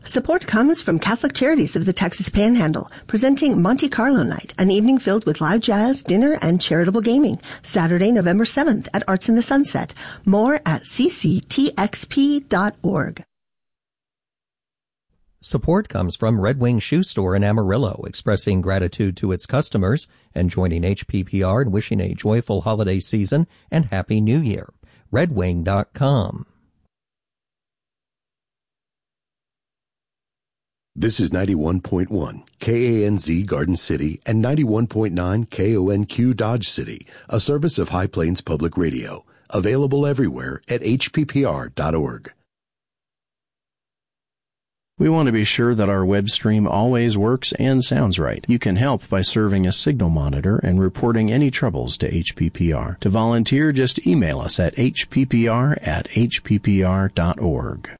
Support comes from Catholic Charities of the Texas Panhandle, presenting Monte Carlo Night, an evening filled with live jazz, dinner, and charitable gaming. Saturday, November 7th at Arts in the Sunset. More at cctxp.org. Support comes from Red Wing Shoe Store in Amarillo, expressing gratitude to its customers and joining HPPR in wishing a joyful holiday season and Happy New Year. Redwing.com. This is 91.1 KANZ Garden City and 91.9 KONQ Dodge City, a service of High Plains Public Radio, available everywhere at hppr.org. We want to be sure that our web stream always works and sounds right. You can help by serving a signal monitor and reporting any troubles to HPPR. To volunteer, just email us at hppr@hppr.org.